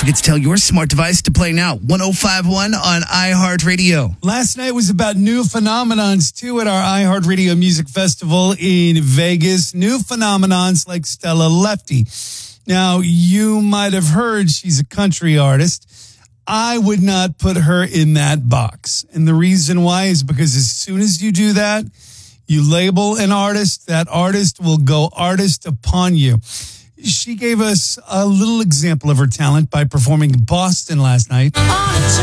forget to tell your smart device to play now. 105.1 on iHeartRadio. Last night was about new phenomenons, too, at our iHeartRadio Music Festival in Vegas. New phenomenons like Stella Lefty. Now, you might have heard she's a country artist. I would not put her in that box. And the reason why is because as soon as you do that, you label an artist, that artist will go artist upon you. She gave us a little example of her talent by performing in Boston last night. On a